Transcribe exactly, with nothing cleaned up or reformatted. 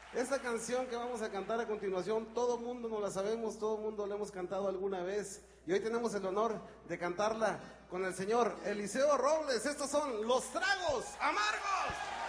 Esta canción que vamos a cantar a continuación, todo mundo nos la sabemos, todo mundo la hemos cantado alguna vez. Y hoy tenemos el honor de cantarla con el señor Eliseo Robles. Estos son Los Tragos Amargos.